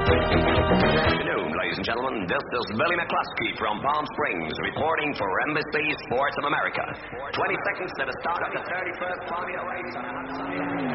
Good afternoon, ladies and gentlemen. This is Billy McCluskey from Palm Springs, reporting for NBC Sports of America. 20 seconds to the start of the 31st Formula race on a hot Sunday.